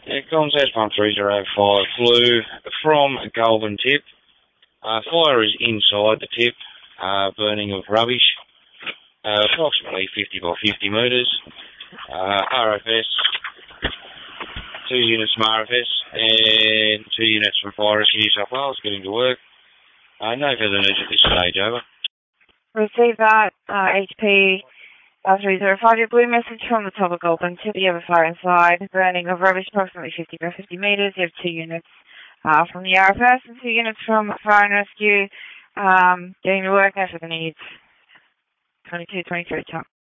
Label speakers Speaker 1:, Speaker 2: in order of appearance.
Speaker 1: Yeah, Comms 1305 flew from Goulburn Tip. Fire is inside the tip, burning of rubbish, approximately 50 by 50 metres. RFS, 2 units from RFS and 2 units from Fire Rescue New South Wales getting to work. No further news at this stage, over.
Speaker 2: Receive that, HP 305, your blue message from the top of Goulburn Tip. You have a fire inside, burning of rubbish approximately 50 by 50 metres. You have 2 units from the RFS and 2 units from Fire and Rescue getting to work. No further needs. 22, 23 time.